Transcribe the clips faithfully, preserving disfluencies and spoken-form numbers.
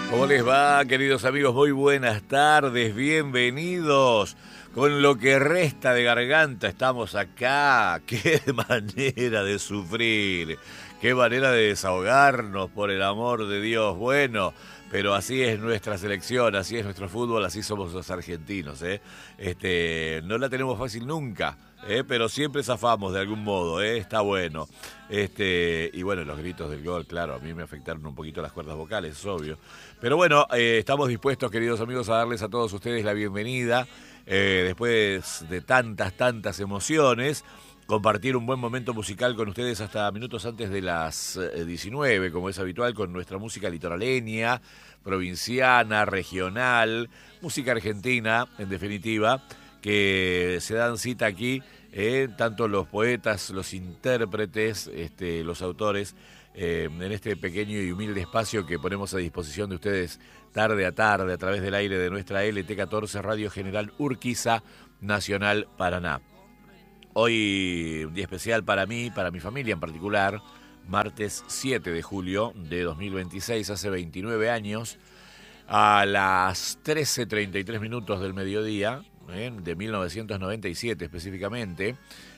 ¿Cómo les va, queridos amigos? Muy buenas tardes, bienvenidos. Con lo que resta de garganta estamos acá. Qué manera de sufrir, qué manera de desahogarnos, por el amor de Dios. Bueno, pero así es nuestra selección, así es nuestro fútbol, así somos los argentinos, ¿eh? Este, no la tenemos fácil nunca, ¿eh? Pero siempre zafamos de algún modo, ¿eh? Está bueno. Este, y bueno, los gritos del gol, claro, a mí me afectaron un poquito las cuerdas vocales, es obvio. Pero bueno, eh, estamos dispuestos, queridos amigos, a darles a todos ustedes la bienvenida. Eh, después de tantas, tantas emociones, compartir un buen momento musical con ustedes hasta minutos antes de las diecinueve, como es habitual, con nuestra música litoraleña, provinciana, regional, música argentina, en definitiva, que se dan cita aquí, eh, tanto los poetas, los intérpretes, este, los autores, eh, en este pequeño y humilde espacio que ponemos a disposición de ustedes tarde a tarde a través del aire de nuestra L T catorce Radio General Urquiza, Nacional Paraná. Hoy un día especial para mí, para mi familia en particular, martes siete de julio de dos mil veintiséis, hace veintinueve años, a las trece treinta y tres minutos del mediodía, eh, de mil novecientos noventa y siete específicamente.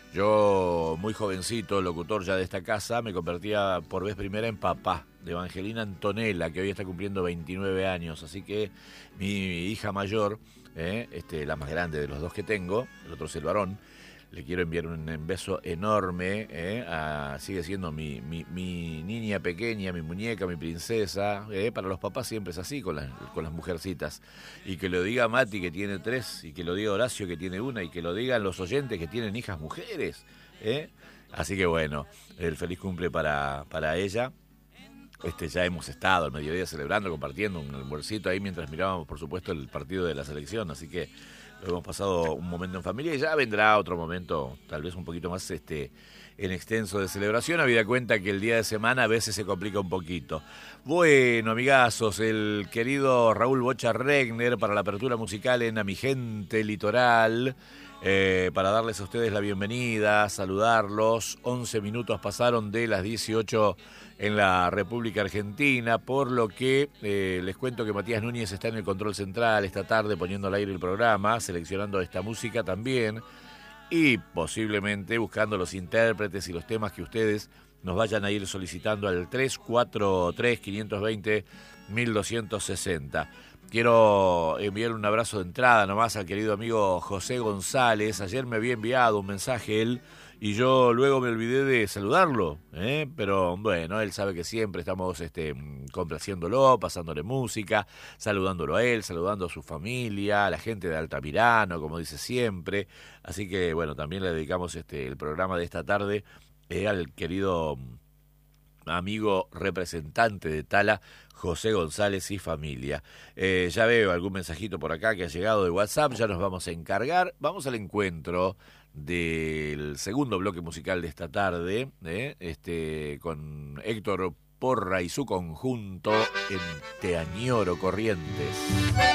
Yo, muy jovencito, locutor ya de esta casa, me convertía por vez primera en papá de Evangelina Antonella, que hoy está cumpliendo veintinueve años. Así que mi hija mayor, eh, este, la más grande de los dos que tengo, el otro es el varón, le quiero enviar un beso enorme, eh, a, sigue siendo mi, mi, mi niña pequeña, mi muñeca, mi princesa. Eh, para los papás siempre es así con las, con las mujercitas. Y que lo diga Mati, que tiene tres, y que lo diga Horacio, que tiene una, y que lo digan los oyentes, que tienen hijas mujeres. Eh. Así que bueno, el feliz cumple para, para ella. Este, ya hemos estado al mediodía celebrando, compartiendo un almuercito ahí mientras mirábamos, por supuesto, el partido de la selección. Así que hemos pasado un momento en familia y ya vendrá otro momento, tal vez un poquito más este, en extenso de celebración, habida cuenta que el día de semana a veces se complica un poquito. Bueno, amigazos, el querido Raúl Bocha Regner para la apertura musical en A Mi Gente Litoral, eh, para darles a ustedes la bienvenida, saludarlos. once minutos pasaron de las dieciocho en la República Argentina, por lo que eh, les cuento que Matías Núñez está en el control central esta tarde poniendo al aire el programa, seleccionando esta música también y posiblemente buscando los intérpretes y los temas que ustedes nos vayan a ir solicitando al tres cuatro tres, cinco dos cero, uno dos seis cero. Quiero enviar un abrazo de entrada nomás al querido amigo José González. Ayer me había enviado un mensaje él y yo luego me olvidé de saludarlo, ¿eh? Pero bueno, él sabe que siempre estamos este, complaciéndolo, pasándole música, saludándolo a él, saludando a su familia, a la gente de Altamirano, como dice siempre. Así que bueno, también le dedicamos este, el programa de esta tarde eh, al querido amigo representante de Tala, José González y familia. Eh, ya veo algún mensajito por acá que ha llegado de WhatsApp, ya nos vamos a encargar. Vamos al encuentro del segundo bloque musical de esta tarde, eh, este, con Héctor Porra y su conjunto en Te Añoro Corrientes.